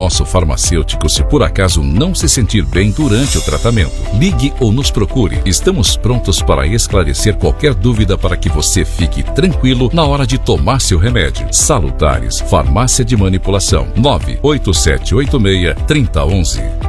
nosso farmacêutico se por acaso não se sentir bem durante o tratamento. Ligue ou nos procure. Estamos prontos para esclarecer qualquer dúvida para que você fique tranquilo na hora de tomar seu remédio. Salutares, Farmácia de Manipulação, 98786-3011.